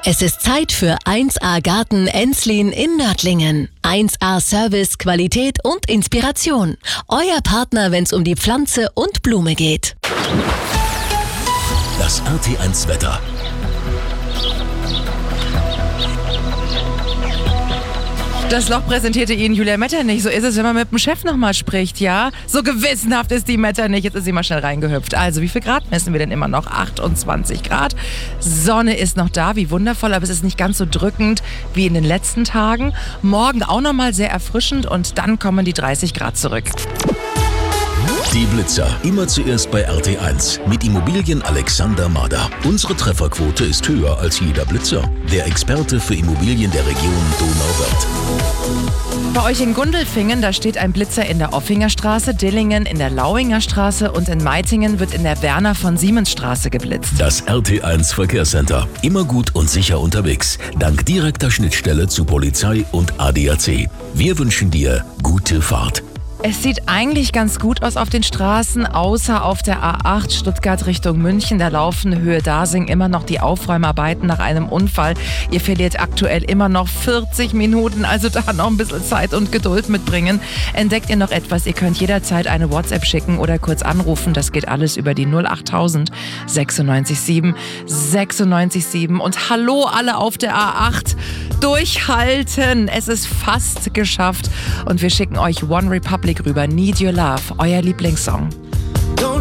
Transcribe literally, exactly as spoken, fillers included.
Es ist Zeit für eins A Garten Enslin in Nördlingen. eins A Service, Qualität und Inspiration. Euer Partner, wenn es um die Pflanze und Blume geht. Das R T eins Wetter. Das Loch präsentierte Ihnen Julia Metternich. So ist es, wenn man mit dem Chef nochmal spricht, ja? So gewissenhaft ist die Metternich. Jetzt ist sie mal schnell reingehüpft. Also, wie viel Grad messen wir denn immer noch? achtundzwanzig Grad. Sonne ist noch da, wie wundervoll, aber es ist nicht ganz so drückend wie in den letzten Tagen. Morgen auch nochmal sehr erfrischend und dann kommen die dreißig Grad zurück. Die Blitzer. Immer zuerst bei R T eins. Mit Immobilien Alexander Mader. Unsere Trefferquote ist höher als jeder Blitzer. Der Experte für Immobilien der Region Donauwörth. Bei euch in Gundelfingen, da steht ein Blitzer in der Offinger Straße, Dillingen in der Lauinger Straße und in Meitingen wird in der Werner von Siemens Straße geblitzt. Das R T eins Verkehrscenter. Immer gut und sicher unterwegs. Dank direkter Schnittstelle zu Polizei und A D A C. Wir wünschen dir gute Fahrt. Es sieht eigentlich ganz gut aus auf den Straßen, außer auf der A acht Stuttgart Richtung München. Da laufen Höhe Dasing immer noch die Aufräumarbeiten nach einem Unfall. Ihr verliert aktuell immer noch vierzig Minuten, also da noch ein bisschen Zeit und Geduld mitbringen. Entdeckt ihr noch etwas? Ihr könnt jederzeit eine WhatsApp schicken oder kurz anrufen. Das geht alles über die null achttausend sechsundneunzig sieben sechsundneunzig sieben. Und hallo alle auf der A acht. Durchhalten! Es ist fast geschafft. Und wir schicken euch One Republic rüber. Need Your Love, euer Lieblingssong.